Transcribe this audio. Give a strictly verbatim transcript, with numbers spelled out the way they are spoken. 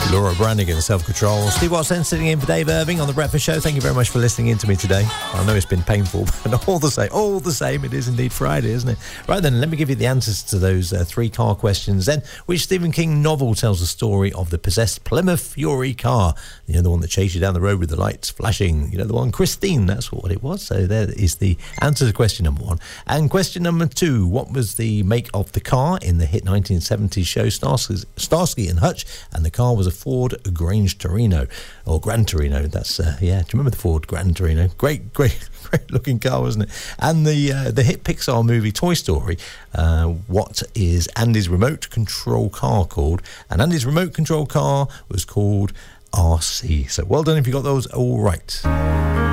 Laura Branigan, Self-Control. Steve Watson sitting in for Dave Irving on The Breakfast Show. Thank you very much for listening in to me today. I know it's been painful, but all the same, all the same, it is indeed Friday, isn't it? Right then, let me give you the answers to those uh, three car questions then. Which Stephen King novel tells the story of the possessed Plymouth Fury car? You know, the one that chased you down the road with the lights flashing. You know, the one, Christine, that's what it was. So there is the answer to question number one. And question number two, what was the make of the car in the hit nineteen seventies show Starsky, Starsky and Hutch? And the car was a Ford Grange Torino, or Gran Torino. That's uh, yeah. Do you remember the Ford Gran Torino? Great, great, great looking car, wasn't it? And the uh, the hit Pixar movie Toy Story. Uh, what is Andy's remote control car called? And Andy's remote control car was called R C. So well done if you got those all right.